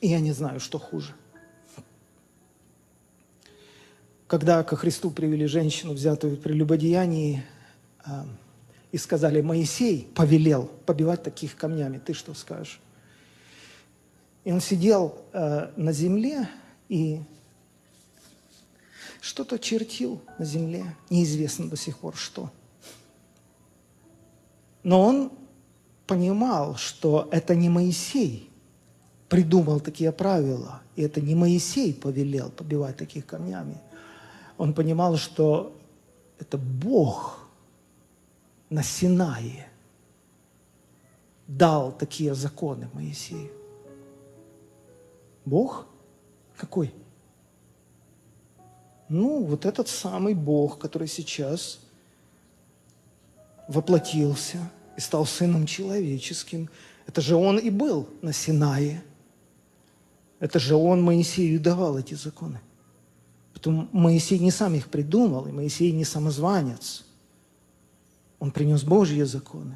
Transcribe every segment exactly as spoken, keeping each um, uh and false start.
И я не знаю, что хуже. Когда ко Христу привели женщину, взятую в прелюбодеянии, э, и сказали: Моисей повелел побивать таких камнями, ты что скажешь? И он сидел э, на земле и что-то чертил на земле, неизвестно до сих пор что. Но он понимал, что это не Моисей придумал такие правила, и это не Моисей повелел побивать таких камнями. Он понимал, что это Бог на Синае дал такие законы Моисею. Бог? Какой? Ну, вот этот самый Бог, который сейчас воплотился и стал Сыном Человеческим. Это же Он и был на Синае. Это же Он Моисею давал эти законы. Потом Моисей не сам их придумал, и Моисей не самозванец. Он принес Божьи законы.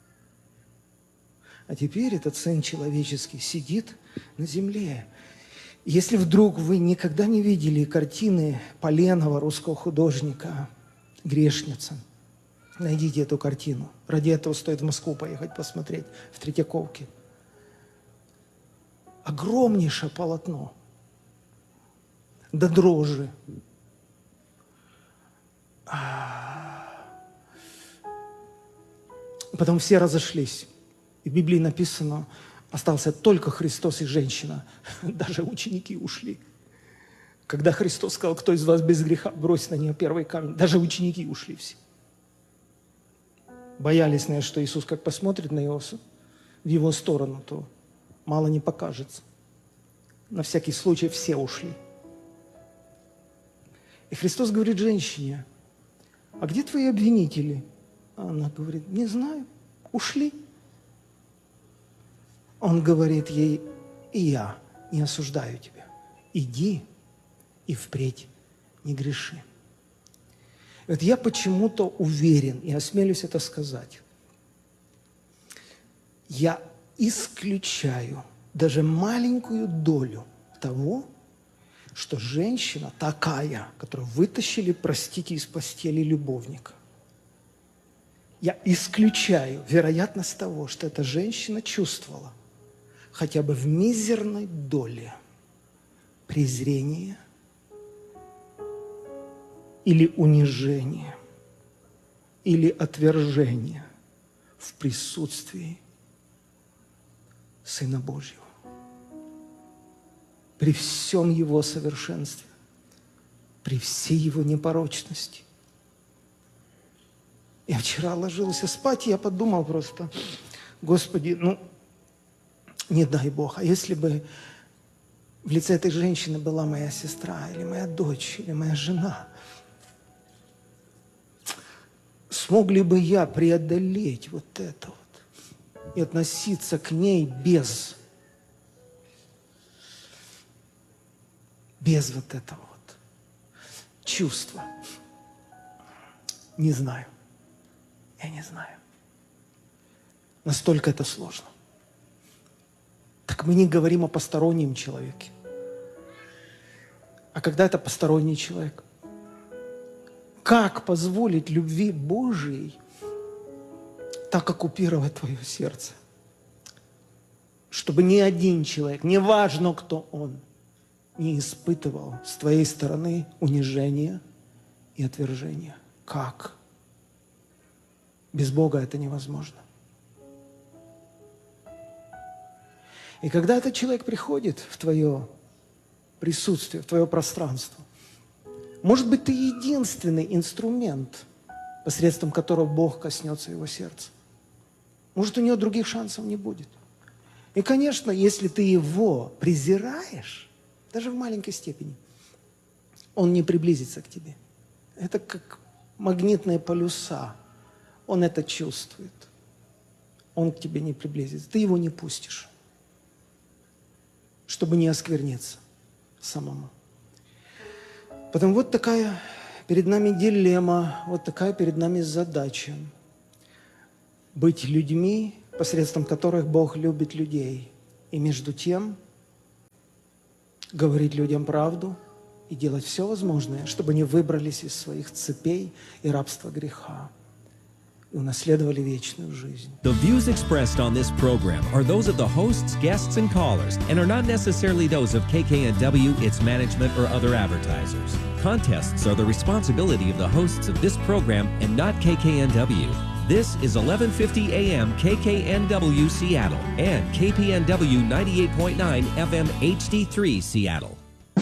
А теперь этот Сын Человеческий сидит на земле. Если вдруг вы никогда не видели картины Поленова, русского художника, «Грешница», найдите эту картину. Ради этого стоит в Москву поехать посмотреть, в Третьяковке. Огромнейшее полотно. До дрожи. Потом все разошлись. И в Библии написано: остался только Христос и женщина. Даже ученики ушли. Когда Христос сказал: кто из вас без греха, брось на нее первый камень. Даже ученики ушли все. Боялись, наверное, что Иисус как посмотрит на Иосифа в его сторону, то мало не покажется. На всякий случай все ушли. И Христос говорит женщине: а где твои обвинители? А она говорит: не знаю, ушли. Он говорит ей: и я не осуждаю тебя. Иди и впредь не греши. И вот я почему-то уверен, и осмелюсь это сказать, я исключаю даже маленькую долю того, что женщина такая, которую вытащили, простите, из постели любовника. Я исключаю вероятность того, что эта женщина чувствовала хотя бы в мизерной доле презрения или унижения, или отвержения в присутствии Сына Божьего. При всем Его совершенстве, при всей Его непорочности. Я вчера ложился спать, и я подумал просто: Господи, ну, не дай Бог, а если бы в лице этой женщины была моя сестра, или моя дочь, или моя жена, смог ли бы я преодолеть вот это вот и относиться к ней без, без вот этого вот чувства? Не знаю. Я не знаю. Настолько это сложно. Так мы не говорим о постороннем человеке. А когда это посторонний человек? Как позволить любви Божией так оккупировать твое сердце? Чтобы ни один человек, неважно кто он, не испытывал с твоей стороны унижения и отвержения. Как? Без Бога это невозможно. И когда этот человек приходит в твое присутствие, в твое пространство, может быть, ты единственный инструмент, посредством которого Бог коснется его сердца. Может, у него других шансов не будет. И, конечно, если ты его презираешь, даже в маленькой степени, он не приблизится к тебе. Это как магнитные полюса. Он это чувствует. Он к тебе не приблизится. Ты его не пустишь, чтобы не оскверниться самому. Потом вот такая перед нами дилемма, вот такая перед нами задача. Быть людьми, посредством которых Бог любит людей. И между тем говорить людям правду и делать все возможное, чтобы они выбрались из своих цепей и рабства греха и унаследовали вечную жизнь. The views expressed on this program are those of the hosts, guests, and callers, and are not necessarily those of K K N W, its management, or other advertisers. Contests are the responsibility of the hosts of this program and not K K N W. This is eleven fifty A M K K N W Seattle and K P N W ninety-eight point nine F M H D three Seattle.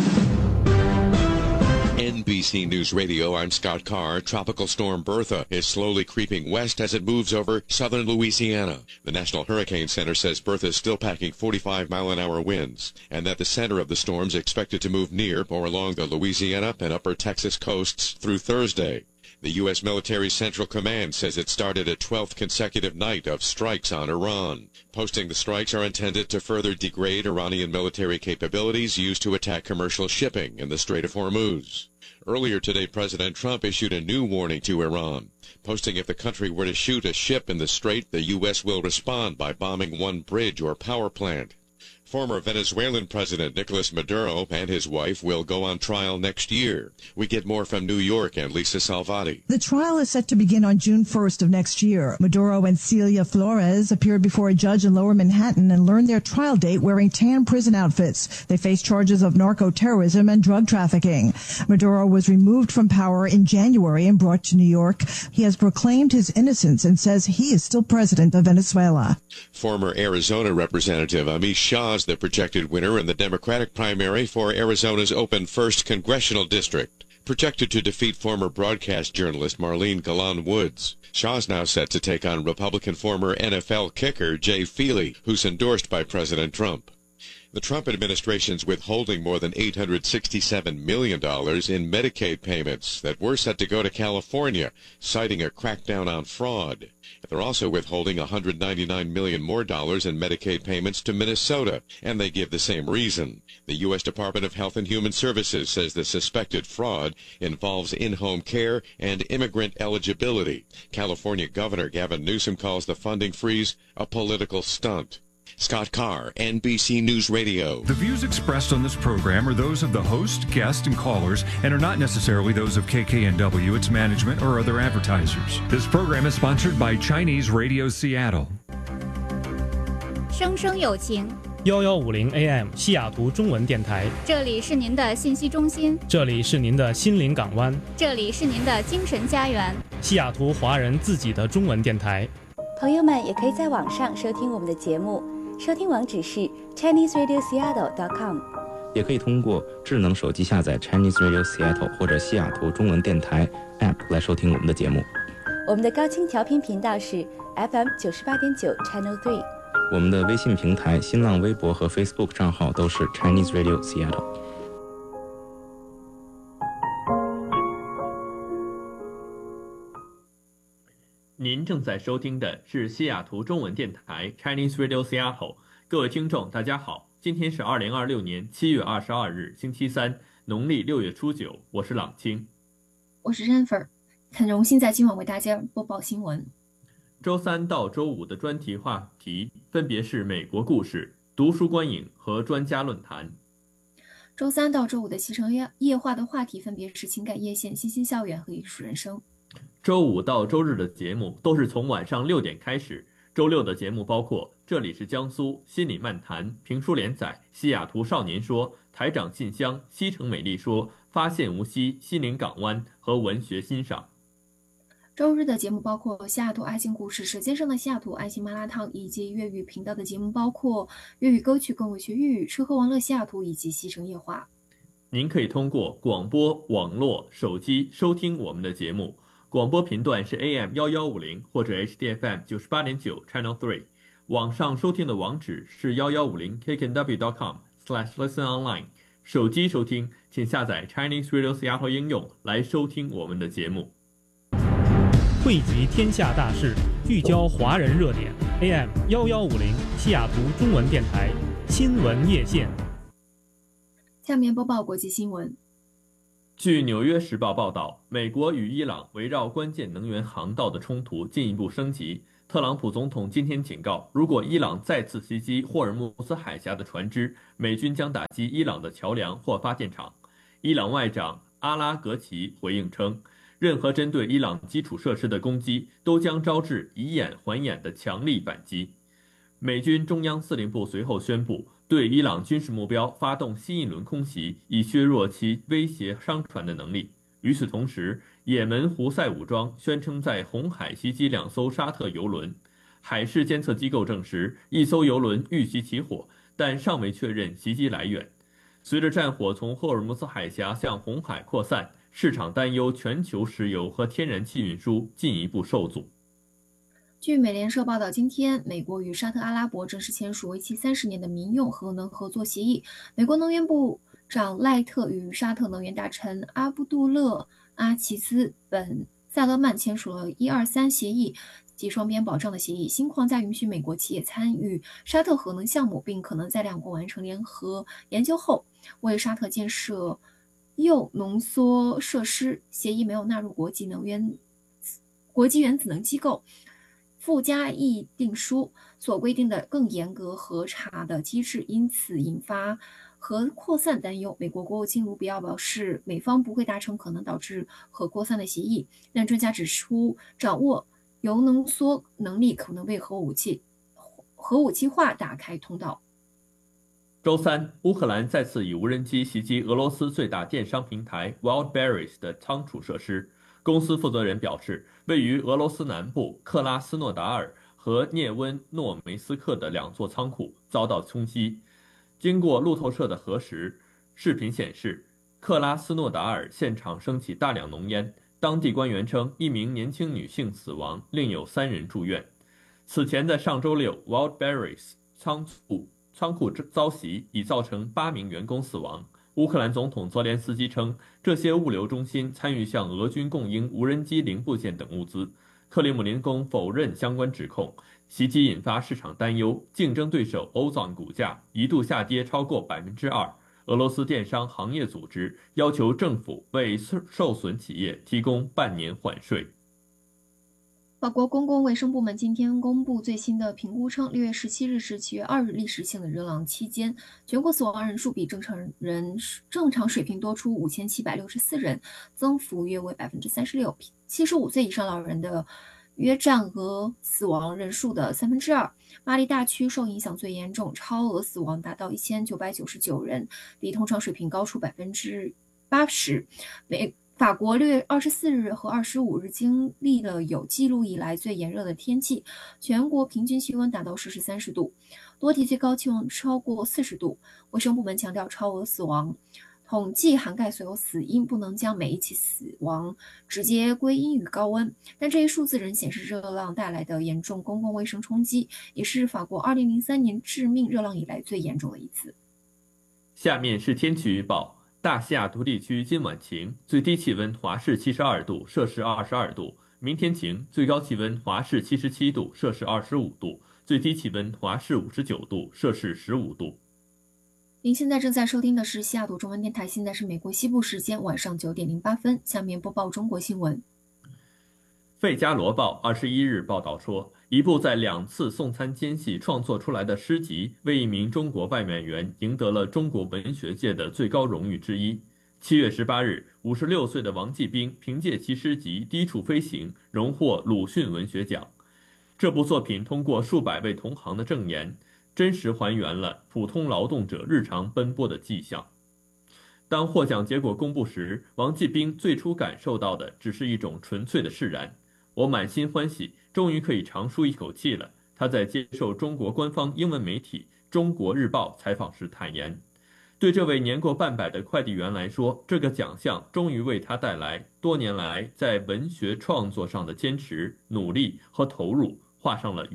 N B C News Radio, I'm Scott Carr. Tropical storm Bertha is slowly creeping west as it moves over southern Louisiana. The National Hurricane Center says Bertha is still packing forty-five mile an hour winds, and that the center of the storm is expected to move near or along the Louisiana and upper Texas coasts through Thursday. The U S Military Central Command says it started a twelfth consecutive night of strikes on Iran. Posting the strikes are intended to further degrade Iranian military capabilities used to attack commercial shipping in the Strait of Hormuz. Earlier today, President Trump issued a new warning to Iran, posting if the country were to shoot a ship in the strait, the U S will respond by bombing one bridge or power plant. Former Venezuelan President Nicolas Maduro and his wife will go on trial next year. We get more from New York and Lisa Salvati. The trial is set to begin on June first of next year. Maduro and Celia Flores appeared before a judge in Lower Manhattan and learned their trial date wearing tan prison outfits. They face charges of narco-terrorism and drug trafficking. Maduro was removed from power in January and brought to New York. He has proclaimed his innocence and says he is still president of Venezuela. Former Arizona Representative Amish Shah is the projected winner in the Democratic primary for Arizona's open first congressional district, projected to defeat former broadcast journalist Marlene Galan Woods. Shah's now set to take on Republican former N F L kicker Jay Feely, who's endorsed by President Trump. The Trump administration's withholding more than eight hundred sixty-seven million dollars in Medicaid payments that were set to go to California, citing a crackdown on fraud. They're also withholding one hundred ninety-nine million dollars more dollars in Medicaid payments to Minnesota, and they give the same reason. The U S Department of Health and Human Services says the suspected fraud involves in-home care and immigrant eligibility. California Governor Gavin Newsom calls the funding freeze a political stunt. Scott Carr, N B C News Radio. The views expressed on this program are those of the host, guests, and callers and are not necessarily those of K K N W, its management, or other advertisers. This program is sponsored by Chinese Radio Seattle. 生生有情一一五零 A M 西雅图中文电台， 这里是您的信息中心， 这里是您的心灵港湾， 这里是您的精神家园， 西雅图华人自己的中文电台。 朋友们也可以在网上收听我们的节目，收听网址是 Chinese Radio Seattle dot com， 也可以通过智能手机下载 Chinese Radio Seattle 或者西雅图中文电台 App 来收听我们的节目。 我们的高清调频频道是 F M 九十八点九 Channel three。 我们的微信平台、新浪微博和 Facebook 账号都是 Chinese Radio Seattle。 您正在收听的是西雅图中文电台 Chinese Radio Seattle。各位听众，大家好，今天是二零二六年七月二十二日，星期三，农历六月初九，我是朗清， 我是 Jennifer， 很荣幸在今晚为大家播报新闻。 周三到周五的专题话题分别是美国故事、读书观影和专家论坛。 周三到周五的西城夜话的话题分别是情感夜线、新兴校园和艺术人生。 周五到周日的节目都是从晚上六点开始。周六的节目包括这里是江苏、心理漫谈、评书连载、西雅图少年说、台长信箱、西城美丽说、发现无锡、心灵港湾和文学欣赏。 周日的节目包括西雅图爱情故事、舌尖上的西雅图爱情麻辣烫，以及粤语频道的节目包括粤语歌曲跟我学粤语、吃喝玩乐西雅图以及西城夜话。 您可以通过广播、网络、手机收听我们的节目。广播频段是 A M 一一五零或者 H D F M 九十八点九 Channel three， 网上收听的网址是一一五零 K K N W dot com slash listen online。手机收听，请下载 Chinese Radio Seattle 应用来收听我们的节目。 汇集天下大事，聚焦华人热点 A M 一一五零西雅图中文电台新闻夜线。 下面播报国际新闻。 据《纽约时报》报道，美国与伊朗围绕关键能源航道的冲突进一步升级。 特朗普总统今天警告，如果伊朗再次袭击霍尔木兹海峡的船只，美军将打击伊朗的桥梁或发电厂。伊朗外长阿拉格齐回应称，任何针对伊朗基础设施的攻击都将招致以眼还眼的强力反击。美军中央司令部随后宣布，对伊朗军事目标发动新一轮空袭，以削弱其威胁商船的能力。与此同时，也门胡塞武装宣称在红海袭击两艘沙特油轮，海事监测机构证实一艘油轮遇袭起火，但尚未确认袭击来源。随着战火从霍尔木兹海峡向红海扩散，市场担忧全球石油和天然气运输进一步受阻。 据美联社报道，今天美国与沙特阿拉伯正式签署为期三十年的民用核能合作协议。美国能源部长赖特与沙特能源大臣阿卜杜勒阿齐斯本萨勒曼签署了一二三协议及双边保障的协议，新框架允许美国企业参与沙特核能项目，并可能在两国完成联合研究后为沙特建设铀浓缩设施。协议没有纳入国际能源国际原子能机构附加议定书所规定的更严格核查的机制，因此引发核扩散担忧。美国国务卿卢比奥表示，美方不会达成可能导致核扩散的协议，但专家指出，掌握铀浓缩能力可能为核武器核武器化打开通道。 周三，乌克兰再次以无人机袭击俄罗斯最大电商平台 Wildberries 的仓储设施。公司负责人表示，位于俄罗斯南部克拉斯诺达尔和涅温诺梅斯克的两座仓库遭到冲击。经过路透社的核实，视频显示克拉斯诺达尔现场升起大量浓烟。当地官员称，一名年轻女性死亡，另有三人住院。此前在上周六 ，Wildberries 仓库仓库遭袭，已造成八名员工死亡。乌克兰总统泽连斯基称，这些物流中心参与向俄军供应无人机零部件等物资。克里姆林宫否认相关指控。袭击引发市场担忧，竞争对手欧藏股价一度下跌超过百分之二。俄罗斯电商行业组织要求政府为受损企业提供半年缓税。 法国公共卫生部门今天公布最新的评估称，六月十七日至七月二日历时性的热浪期间，全国死亡人数比正常人正常水平多出五千七百六十四人，增幅约为百分之三十六。七十五岁以上老人的约占额死亡人数的三分之二。巴黎大区受影响最严重，超额死亡达到一千九百九十九人，比通常水平高出百分之八十。美法国六月二十四日和二十五日经历了有记录以来最炎热的天气，全国平均气温达到摄氏三十度，多地最高气温超过四十度。卫生部门强调，超额死亡统计涵盖所有死因，不能将每一起死亡直接归因于高温，但这一数字仍显示热浪带来的严重公共卫生冲击，也是法国二零零三年致命热浪以来最严重的一次。 下面是天气预报。大西雅图地区今晚晴，最低气温华氏七十二度，摄氏二十二度。明天晴，最高气温华氏七十七度，摄氏二十五度，最低气温华氏五十九度，摄氏十五度。 您现在正在收听的是西雅图中文电台，现在是美国西部时间晚上九点零八分。下面播报中国新闻。 费加罗报二十一日报道说，一部在两次送餐间隙创作出来的诗集，为一名中国外卖员赢得了中国文学界的最高荣誉之一。七月十八日，五十六岁的王继兵凭借其诗集《低处飞行》荣获鲁迅文学奖。这部作品通过数百位同行的证言，真实还原了普通劳动者日常奔波的迹象。当获奖结果公布时，王继兵最初感受到的只是一种纯粹的释然。我满心欢喜，终于可以长舒一口气了。他在接受中国官方英文媒体《中国日报》采访时坦言，对这位年过半百的快递员来说，这个奖项终于为他带来多年来在文学创作上的坚持、努力和投入画上了